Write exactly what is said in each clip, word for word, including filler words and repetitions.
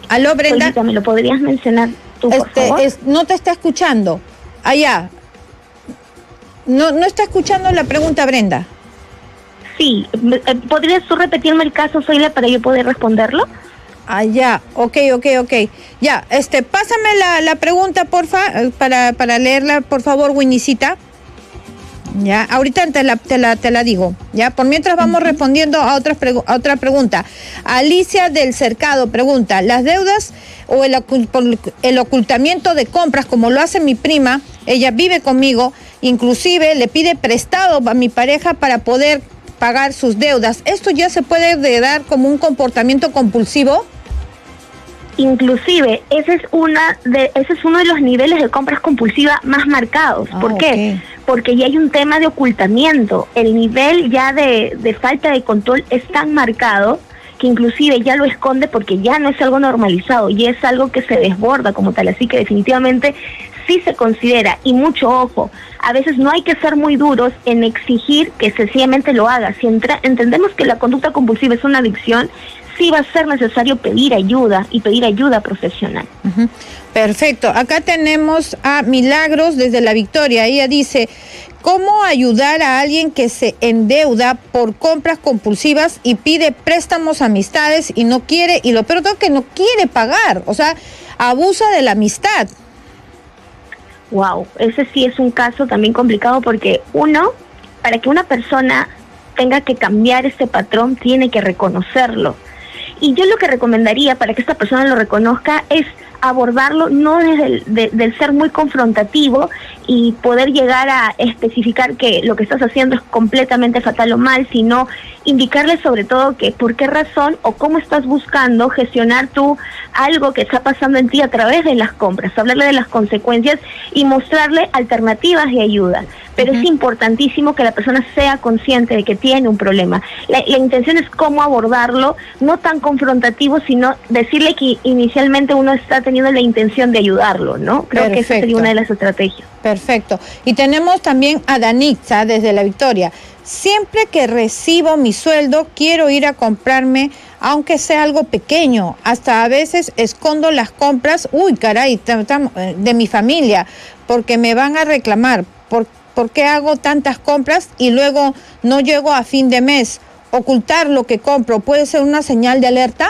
Aló, Brenda. Solita, ¿me lo podrías mencionar tú, por este, favor? Es, no te está escuchando. Allá. No, no está escuchando la pregunta, Brenda. Sí, ¿podrías tú repetirme el caso, Zoila, para yo poder responderlo? Ah, ya, ok, ok, ok. Ya, este, pásame la, la pregunta, porfa, para, para leerla, por favor, Winicita. Ya, ahorita te la, te la, te la digo. Ya, por mientras vamos uh-huh. respondiendo a, otras pregu- a otra pregunta. Alicia del Cercado pregunta, ¿las deudas o el, ocult- el ocultamiento de compras, como lo hace mi prima? Ella vive conmigo, inclusive le pide prestado a mi pareja para poder pagar sus deudas. ¿Esto ya se puede dar como un comportamiento compulsivo? Inclusive, ese es una de ese es uno de los niveles de compras compulsivas más marcados. Ah, ¿Por qué? Okay. Porque ya hay un tema de ocultamiento. El nivel ya de, de falta de control es tan marcado que inclusive ya lo esconde porque ya no es algo normalizado y es algo que se desborda como tal. Así que definitivamente sí se considera, y mucho ojo, a veces no hay que ser muy duros en exigir que sencillamente lo haga. Si entra, entendemos que la conducta compulsiva es una adicción, sí va a ser necesario pedir ayuda y pedir ayuda profesional. Uh-huh. Perfecto. Acá tenemos a Milagros desde La Victoria. Ella dice, ¿cómo ayudar a alguien que se endeuda por compras compulsivas y pide préstamos a amistades y no quiere, y lo peor todo que no quiere pagar? O sea, abusa de la amistad. Wow, ese sí es un caso también complicado porque uno, para que una persona tenga que cambiar este patrón, tiene que reconocerlo. Y yo lo que recomendaría para que esta persona lo reconozca es abordarlo no desde el de, del ser muy confrontativo y poder llegar a especificar que lo que estás haciendo es completamente fatal o mal, sino indicarle sobre todo que por qué razón o cómo estás buscando gestionar tú algo que está pasando en ti a través de las compras, hablarle de las consecuencias y mostrarle alternativas de ayuda. Pero uh-huh. es importantísimo que la persona sea consciente de que tiene un problema. La, la intención es cómo abordarlo, no tan confrontativo, sino decirle que inicialmente uno está teniendo la intención de ayudarlo, ¿no? Creo Perfecto. que esa sería una de las estrategias. Perfecto. Y tenemos también a Danitza desde La Victoria. Siempre que recibo mi sueldo, quiero ir a comprarme, aunque sea algo pequeño. Hasta a veces escondo las compras, uy, caray, de mi familia, porque me van a reclamar. ¿Por, ¿por qué hago tantas compras y luego no llego a fin de mes? Ocultar lo que compro, ¿puede ser una señal de alerta?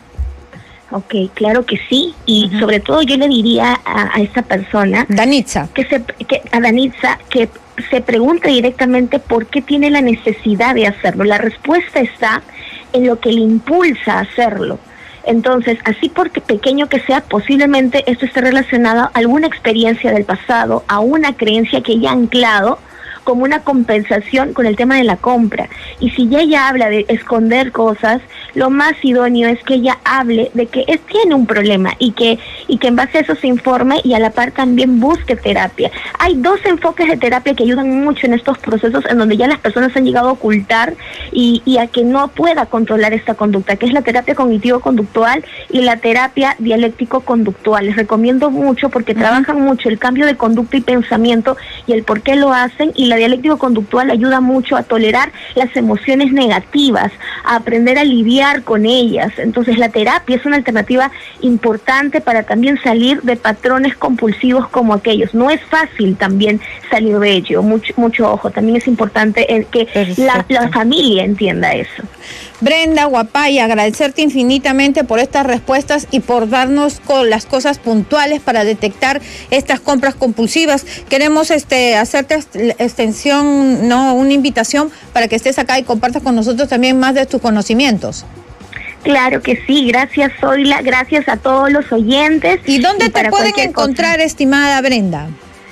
Ok, claro que sí, y uh-huh. sobre todo yo le diría a, a esa persona, Danitza, que se, que, a Danitza, que se pregunte directamente por qué tiene la necesidad de hacerlo. La respuesta está en lo que le impulsa a hacerlo. Entonces, así porque pequeño que sea, posiblemente esto esté relacionado a alguna experiencia del pasado, a una creencia que ella ha anclado como una compensación con el tema de la compra. Y si ya ella habla de esconder cosas, lo más idóneo es que ella hable de que es, tiene un problema y que, y que en base a eso se informe y a la par también busque terapia. Hay dos enfoques de terapia que ayudan mucho en estos procesos en donde ya las personas han llegado a ocultar y, y a que no pueda controlar esta conducta, que es la terapia cognitivo-conductual y la terapia dialéctico-conductual. Les recomiendo mucho porque uh-huh. trabajan mucho el cambio de conducta y pensamiento y el por qué lo hacen, y la dialéctico-conductual ayuda mucho a tolerar las emociones negativas, a aprender a lidiar con ellas. Entonces la terapia es una alternativa importante para también salir de patrones compulsivos como aquellos. No es fácil también salir de ello, mucho, mucho ojo, también es importante que la, la familia entienda eso. Brenda Huapay, agradecerte infinitamente por estas respuestas y por darnos con las cosas puntuales para detectar estas compras compulsivas. Queremos este hacerte extensión, no, una invitación para que estés acá y compartas con nosotros también más de tus conocimientos. Claro que sí, gracias Zoila, gracias a todos los oyentes. ¿Y dónde y te pueden encontrar, cosa. estimada Brenda?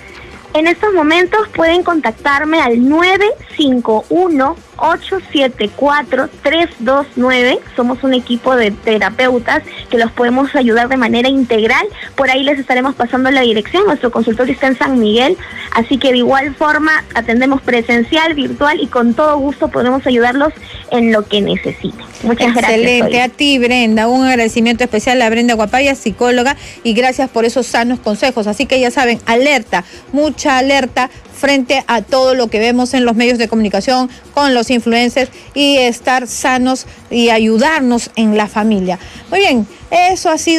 En estos momentos pueden contactarme al nueve cinco uno, ocho siete cuatro, tres dos nueve. Somos un equipo de terapeutas que los podemos ayudar de manera integral. Por ahí les estaremos pasando la dirección. Nuestro consultorio está en San Miguel, así que de igual forma atendemos presencial, virtual y con todo gusto podemos ayudarlos en lo que necesiten. Muchas Excelente. gracias. Excelente, a ti Brenda, un agradecimiento especial a Brenda Huapay, psicóloga, y gracias por esos sanos consejos. Así que ya saben, alerta, mucha alerta frente a todo lo que vemos en los medios de comunicación con los influencers y estar sanos y ayudarnos en la familia. Muy bien, eso ha sido